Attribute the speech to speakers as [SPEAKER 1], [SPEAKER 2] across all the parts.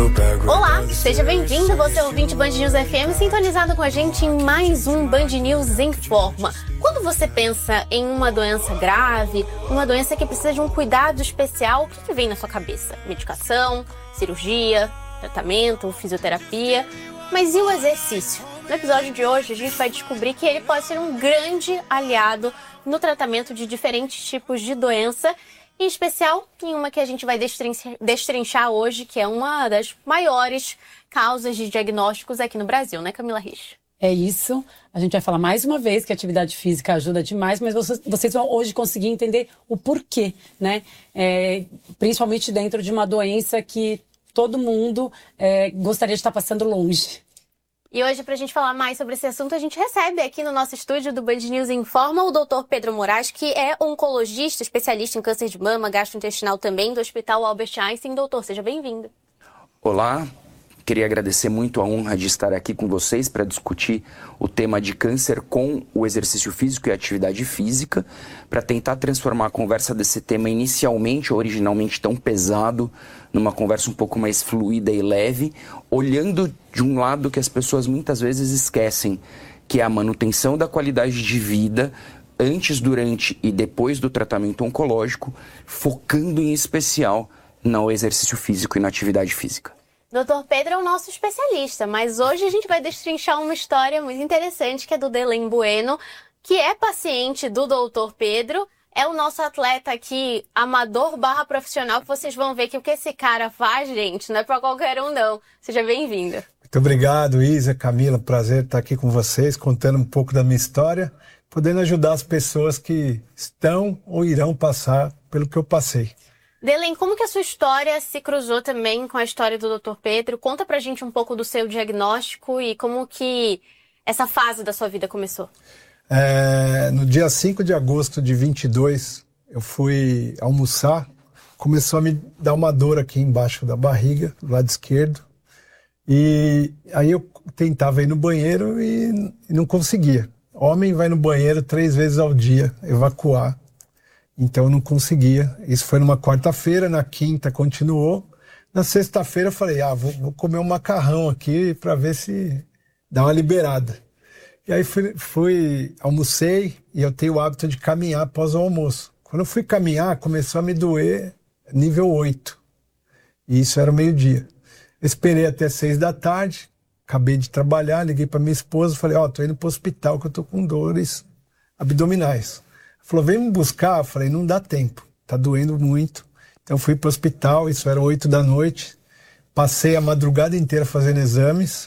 [SPEAKER 1] Olá, seja bem-vindo, você é ouvinte Band News FM, sintonizado com a gente em mais um Band News em Forma. Quando você pensa em uma doença grave, uma doença que precisa de um cuidado especial, o que vem na sua cabeça? Medicação, cirurgia, tratamento, fisioterapia, mas e o exercício? No episódio de hoje a gente vai descobrir que ele pode ser um grande aliado no tratamento de diferentes tipos de doença, em especial em uma que a gente vai destrinchar hoje, que é uma das maiores causas de diagnósticos aqui no Brasil, né, Camila Rich?
[SPEAKER 2] É isso. A gente vai falar mais uma vez que a atividade física ajuda demais, mas vocês vão hoje conseguir entender o porquê, né? Principalmente dentro de uma doença que todo mundo gostaria de estar passando longe.
[SPEAKER 1] E hoje, para a gente falar mais sobre esse assunto, a gente recebe aqui no nosso estúdio do Band News Informa o Dr. Pedro Moraes, que é oncologista, especialista em câncer de mama, gastrointestinal também, do Hospital Albert Einstein. Doutor, seja bem-vindo.
[SPEAKER 3] Olá, queria agradecer muito a honra de estar aqui com vocês para discutir o tema de câncer com o exercício físico e a atividade física, para tentar transformar a conversa desse tema originalmente tão pesado, numa conversa um pouco mais fluida e leve, olhando de um lado que as pessoas muitas vezes esquecem, que é a manutenção da qualidade de vida antes, durante e depois do tratamento oncológico, focando em especial no exercício físico e na atividade física.
[SPEAKER 1] Dr. Pedro é o nosso especialista, mas hoje a gente vai destrinchar uma história muito interessante, que é do Delen Bueno, que é paciente do Dr. Pedro. É o nosso atleta aqui, amador / profissional, que vocês vão ver que o que esse cara faz, gente, não é pra qualquer um, não. Seja bem-vindo.
[SPEAKER 4] Muito obrigado, Isa, Camila. Prazer estar aqui com vocês, contando um pouco da minha história, podendo ajudar as pessoas que estão ou irão passar pelo que eu passei.
[SPEAKER 1] Delen, como que a sua história se cruzou também com a história do Dr. Pedro? Conta pra gente um pouco do seu diagnóstico e como que essa fase da sua vida começou.
[SPEAKER 4] No dia 5 de agosto de 22, eu fui almoçar, começou a me dar uma dor aqui embaixo da barriga, do lado esquerdo, e aí eu tentava ir no banheiro e não conseguia. Homem vai no banheiro 3 vezes ao dia, evacuar, então eu não conseguia. Isso foi numa quarta-feira, na quinta continuou, na sexta-feira eu falei, vou comer um macarrão aqui para ver se dá uma liberada. E aí almocei e eu tenho o hábito de caminhar após o almoço. Quando eu fui caminhar, começou a me doer nível 8. E isso era o meio-dia. Eu esperei até 6 da tarde, acabei de trabalhar, liguei para minha esposa, falei, tô indo pro hospital que eu tô com dores abdominais. Ela falou, vem me buscar. Eu falei, não dá tempo, tá doendo muito. Então eu fui pro hospital, isso era 8 da noite, passei a madrugada inteira fazendo exames.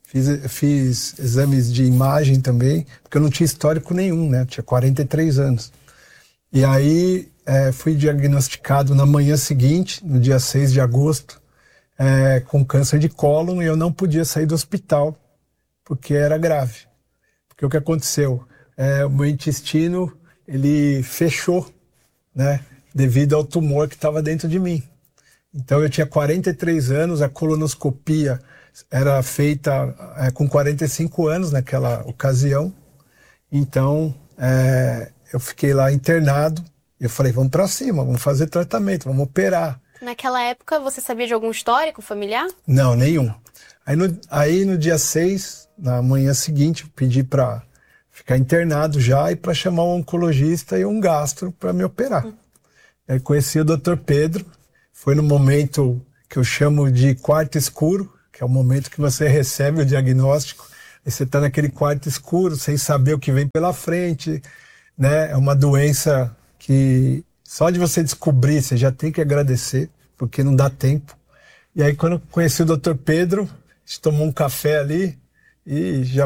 [SPEAKER 4] Fiz exames de imagem também, porque eu não tinha histórico nenhum, né? Eu tinha 43 anos. E aí fui diagnosticado na manhã seguinte, no dia 6 de agosto, com câncer de cólon, e eu não podia sair do hospital, porque era grave. Porque o que aconteceu? O meu intestino, ele fechou, né? Devido ao tumor que estava dentro de mim. Então eu tinha 43 anos, a colonoscopia era feita com 45 anos naquela ocasião. Então eu fiquei lá internado. Eu falei, vamos para cima, vamos fazer tratamento, vamos operar.
[SPEAKER 1] Naquela época você sabia de algum histórico familiar?
[SPEAKER 4] Não, nenhum. Aí no dia 6, na manhã seguinte, eu pedi para ficar internado já e para chamar um oncologista e um gastro para me operar. Aí conheci o Dr. Pedro. Foi no momento que eu chamo de quarto escuro, que é o momento que você recebe o diagnóstico, e você está naquele quarto escuro, sem saber o que vem pela frente, né? É uma doença que só de você descobrir, você já tem que agradecer, porque não dá tempo. E aí quando eu conheci o Dr. Pedro, a gente tomou um café ali, e já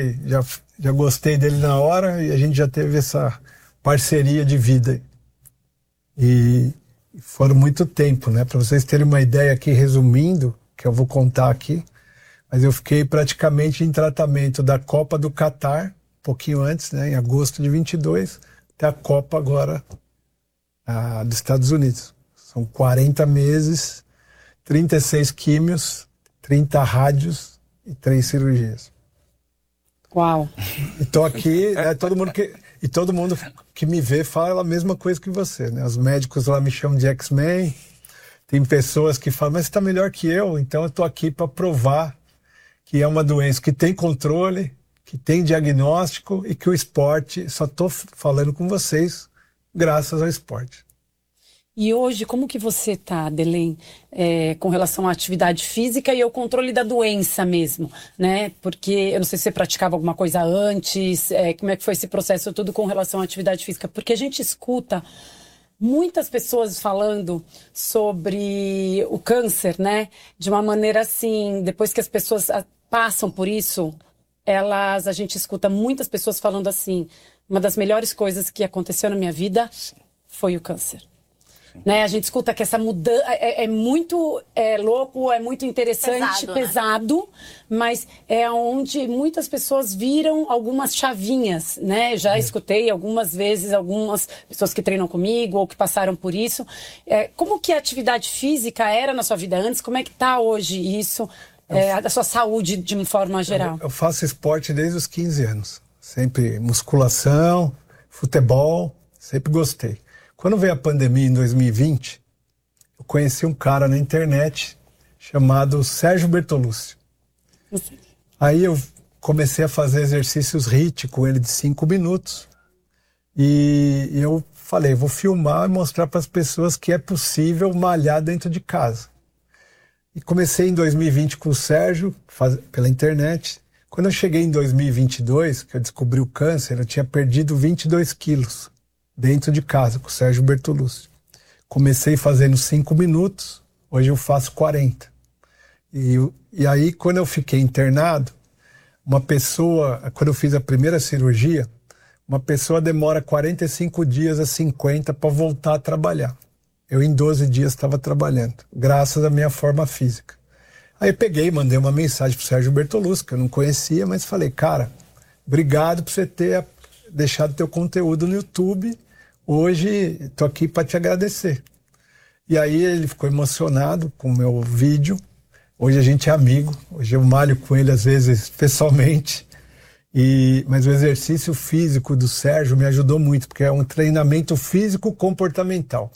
[SPEAKER 4] gostei dele na hora, e a gente já teve essa parceria de vida. E foram muito tempo, né? Para vocês terem uma ideia aqui, resumindo, que eu vou contar aqui, mas eu fiquei praticamente em tratamento da Copa do Catar, um pouquinho antes, né, em agosto de 22, até a Copa agora dos Estados Unidos. São 40 meses, 36 químios, 30 rádios e 3 cirurgias.
[SPEAKER 2] Uau!
[SPEAKER 4] E tô aqui, né, todo mundo que me vê fala a mesma coisa que você, né? Os médicos lá me chamam de X-Men, Tem pessoas que falam, mas você está melhor que eu, então eu estou aqui para provar que é uma doença que tem controle, que tem diagnóstico e que o esporte, só estou falando com vocês graças ao esporte.
[SPEAKER 2] E hoje, como que você está, Delém, com relação à atividade física e ao controle da doença mesmo, né? Porque eu não sei se você praticava alguma coisa antes, como é que foi esse processo todo com relação à atividade física? Porque a gente escuta muitas pessoas falando sobre o câncer, né? De uma maneira assim, depois que as pessoas passam por isso, a gente escuta muitas pessoas falando assim, uma das melhores coisas que aconteceu na minha vida foi o câncer. Né? A gente escuta que essa mudança é muito louco, é muito interessante, pesado, né? Mas é onde muitas pessoas viram algumas chavinhas, né? Já escutei algumas vezes, algumas pessoas que treinam comigo ou que passaram por isso. Como que a atividade física era na sua vida antes? Como é que está hoje isso, a sua saúde de uma forma geral? Eu
[SPEAKER 4] faço esporte desde os 15 anos. Sempre musculação, futebol, sempre gostei. Quando veio a pandemia em 2020, eu conheci um cara na internet chamado Sérgio Bertolucci. Aí eu comecei a fazer exercícios HIIT com ele de 5 minutos. E eu falei, vou filmar e mostrar para as pessoas que é possível malhar dentro de casa. E comecei em 2020 com o Sérgio, pela internet. Quando eu cheguei em 2022, que eu descobri o câncer, eu tinha perdido 22 quilos. Dentro de casa, com o Sérgio Bertolucci. Comecei fazendo 5 minutos, hoje eu faço 40. E aí, quando eu fiquei internado, uma pessoa, quando eu fiz a primeira cirurgia, uma pessoa demora 45 dias a 50 para voltar a trabalhar. Eu, em 12 dias, estava trabalhando, graças à minha forma física. Aí peguei, mandei uma mensagem para o Sérgio Bertolucci, que eu não conhecia, mas falei, cara, obrigado por você ter deixado teu conteúdo no YouTube. Hoje estou aqui para te agradecer. E aí ele ficou emocionado com o meu vídeo. Hoje a gente é amigo. Hoje eu malho com ele às vezes pessoalmente. Mas o exercício físico do Sérgio me ajudou muito, porque é um treinamento físico comportamental.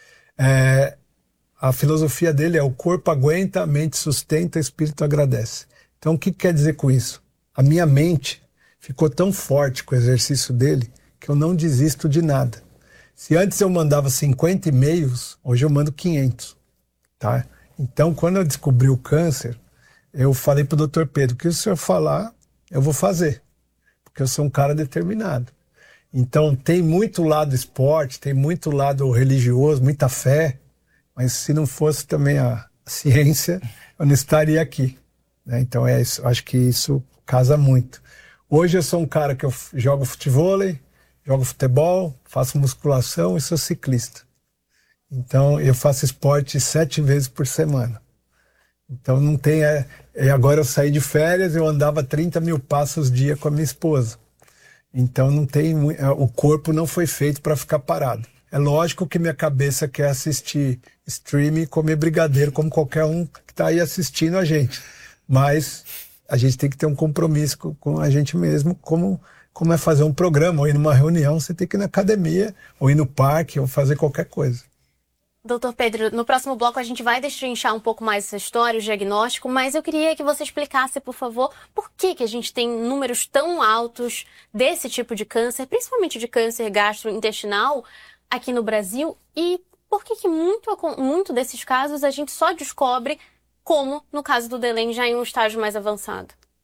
[SPEAKER 4] A filosofia dele é o corpo aguenta, a mente sustenta, o espírito agradece. Então o que quer dizer com isso? A minha mente ficou tão forte com o exercício dele que eu não desisto de nada. Se antes eu mandava 50 e-mails, hoje eu mando 500, tá? Então, quando eu descobri o câncer, eu falei pro Dr. Pedro, o que o senhor falar, eu vou fazer, porque eu sou um cara determinado. Então, tem muito lado esporte, tem muito lado religioso, muita fé, mas se não fosse também a ciência, eu não estaria aqui, né? Então, acho que isso casa muito. Hoje eu sou um cara que eu jogo futevôlei, jogo futebol, faço musculação e sou ciclista. Então, eu faço esporte 7 vezes por semana. Então, não tem... agora eu saí de férias, eu andava 30 mil passos dia com a minha esposa. Então, não tem... o corpo não foi feito para ficar parado. É lógico que minha cabeça quer assistir streaming e comer brigadeiro, como qualquer um que está aí assistindo a gente. Mas a gente tem que ter um compromisso com a gente mesmo, como é fazer um programa, ou ir numa reunião, você tem que ir na academia, ou ir no parque, ou fazer qualquer coisa.
[SPEAKER 1] Doutor Pedro, no próximo bloco a gente vai destrinchar um pouco mais essa história, o diagnóstico, mas eu queria que você explicasse, por favor, por que a gente tem números tão altos desse tipo de câncer, principalmente de câncer gastrointestinal, aqui no Brasil, e por que muito desses casos a gente só descobre, como no caso do Delém, já em um estágio mais avançado?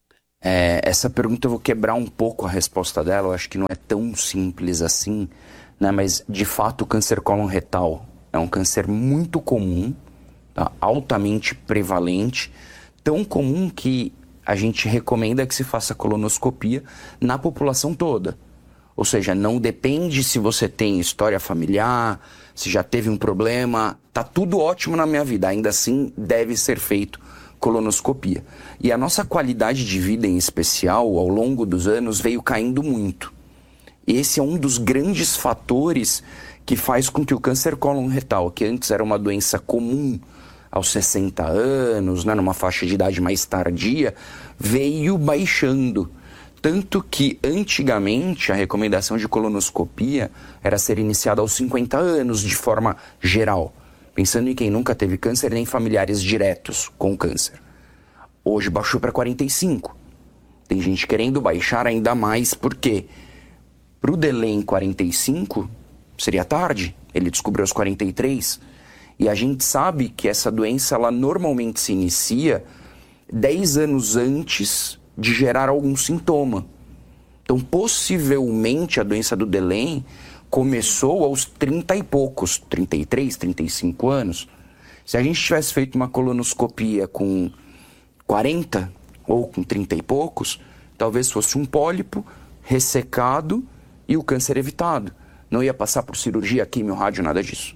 [SPEAKER 3] Essa pergunta eu vou quebrar um pouco a resposta dela, eu acho que não é tão simples assim, né? Mas de fato o câncer cólon retal é um câncer muito comum, tá? Altamente prevalente, tão comum que a gente recomenda que se faça colonoscopia na população toda. Ou seja, não depende se você tem história familiar, se já teve um problema, tá tudo ótimo na minha vida, ainda assim deve ser feito colonoscopia. E a nossa qualidade de vida em especial, ao longo dos anos, veio caindo muito. Esse é um dos grandes fatores que faz com que o câncer cólon retal, que antes era uma doença comum aos 60 anos, né, numa faixa de idade mais tardia, veio baixando. Tanto que, antigamente, a recomendação de colonoscopia era ser iniciada aos 50 anos, de forma geral. Pensando em quem nunca teve câncer nem familiares diretos com câncer. Hoje baixou para 45. Tem gente querendo baixar ainda mais, porque para o Delém 45 seria tarde, ele descobriu aos 43, e a gente sabe que essa doença ela normalmente se inicia 10 anos antes de gerar algum sintoma. Então, possivelmente, a doença do Delém começou aos 30 e poucos, 33, 35 anos. Se a gente tivesse feito uma colonoscopia com 40 ou com 30 e poucos, talvez fosse um pólipo ressecado e o câncer evitado. Não ia passar por cirurgia, químio, rádio, nada disso.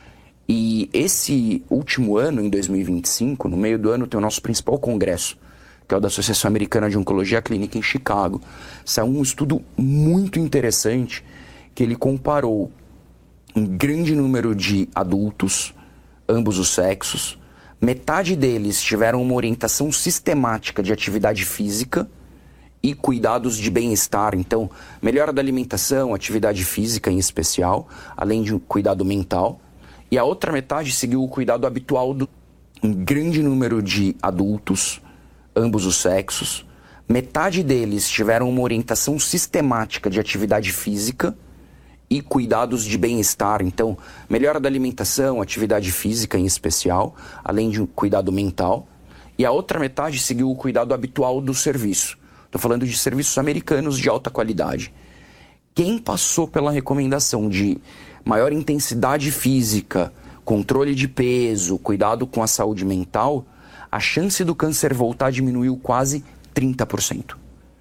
[SPEAKER 3] E esse último ano, em 2025, no meio do ano, tem o nosso principal congresso, que é o da Associação Americana de Oncologia Clínica em Chicago. Saiu um estudo muito interessante, que ele comparou um grande número de adultos, ambos os sexos. Metade deles tiveram uma orientação sistemática de atividade física e cuidados de bem-estar. Então, melhora da alimentação, atividade física em especial, além de um cuidado mental. E a outra metade seguiu o cuidado habitual do um grande número de adultos, ambos os sexos. Metade deles tiveram uma orientação sistemática de atividade física e cuidados de bem-estar. Então, melhora da alimentação, atividade física em especial, além de um cuidado mental. E a outra metade seguiu o cuidado habitual do serviço. Estou falando de serviços americanos de alta qualidade. Quem passou pela recomendação de maior intensidade física, controle de peso, cuidado com a saúde mental, a chance do câncer voltar diminuiu quase 30%.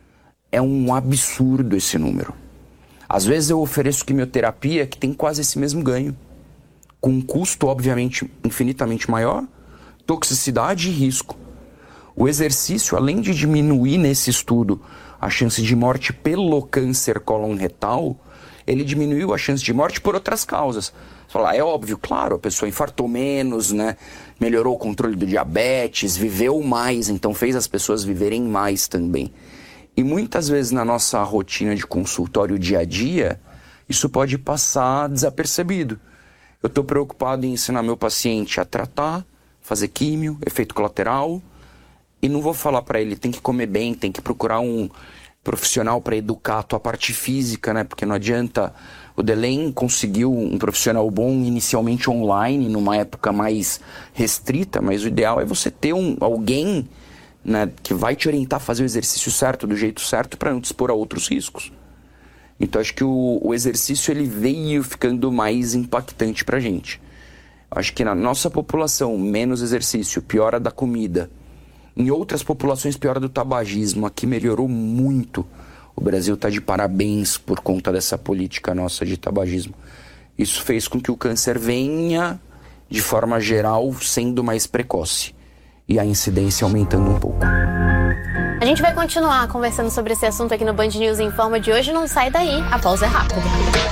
[SPEAKER 3] É um absurdo esse número. Às vezes eu ofereço quimioterapia que tem quase esse mesmo ganho, com um custo, obviamente, infinitamente maior, toxicidade e risco. O exercício, além de diminuir nesse estudo a chance de morte pelo câncer cólon-retal, ele diminuiu a chance de morte por outras causas. Você fala, é óbvio, claro, a pessoa infartou menos, né? Melhorou o controle do diabetes, viveu mais, então fez as pessoas viverem mais também. E muitas vezes na nossa rotina de consultório dia a dia, isso pode passar desapercebido. Eu estou preocupado em ensinar meu paciente a tratar, fazer químio, efeito colateral, e não vou falar para ele, tem que comer bem, tem que procurar um profissional para educar a tua parte física, né? Porque não adianta. O Delém conseguiu um profissional bom inicialmente online, numa época mais restrita, mas o ideal é você ter alguém, né, que vai te orientar a fazer o exercício certo, do jeito certo, para não te expor a outros riscos. Então acho que o exercício ele veio ficando mais impactante pra gente. Acho que na nossa população, menos exercício, piora da comida. Em outras populações, piora do tabagismo. Aqui melhorou muito. O Brasil está de parabéns por conta dessa política nossa de tabagismo. Isso fez com que o câncer venha, de forma geral, sendo mais precoce. E a incidência aumentando um pouco.
[SPEAKER 1] A gente vai continuar conversando sobre esse assunto aqui no Band News Informa de hoje. Não sai daí, a pausa é rápida.